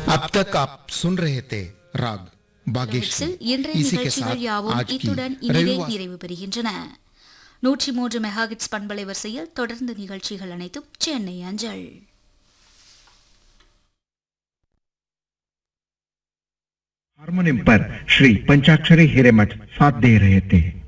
अब तक आप सुन रहे थे राग बागेश्वरी। இன்றைய इसी के நிகழ்ச்சிகள் साथ யாவும் आज की இத்துடன் இனிதே रविवार நிறைவு பெறுகின்றன. 103 மெகாஹெர்ட்ஸ் பண்பலை வரிசையில் தொடர்ந்து நிகழ்ச்சிகள் அனைத்தும் சென்னை அஞ்சல். हारमोनियम पर श्री पंचाक्षरी हिरेमठ साथ दे रहे थे।